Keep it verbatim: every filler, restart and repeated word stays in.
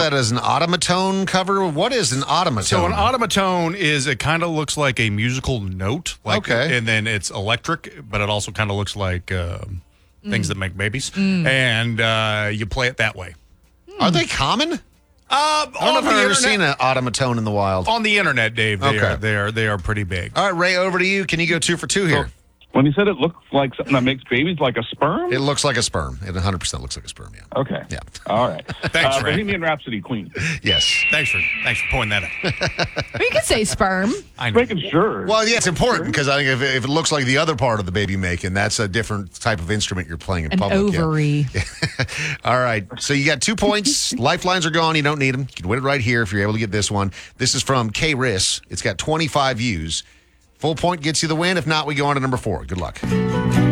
that as an automaton cover. What is an automaton? So an automaton is, it kind of looks like a musical note. Like, okay. And then it's electric, but it also kind of looks like uh, mm. things that make babies. Mm. And uh, you play it that way. Are they common? Uh, I don't know if I've ever seen an automaton in the wild. On the internet, Dave, they, okay. are, they, are, they are pretty big. All right, Ray, over to you. Can you go two for two here? When you said it looks like something that makes babies, like a sperm? It looks like a sperm. It one hundred percent looks like a sperm, yeah. Okay. Yeah. All right. Thanks, uh, Ray. Bohemian Rhapsody, Queen. Yes. Thanks for thanks for pointing that out. Or you could say sperm. I know. Making sure. Well, yeah, it's important because I think if, if it looks like the other part of the baby making, that's a different type of instrument you're playing in An public. ovary. Yeah. All right. So you got two points. Lifelines are gone. You don't need them. You can win it right here if you're able to get this one. This is from K R I S. It's got twenty-five views. Full point gets you the win. If not, we go on to number four. Good luck.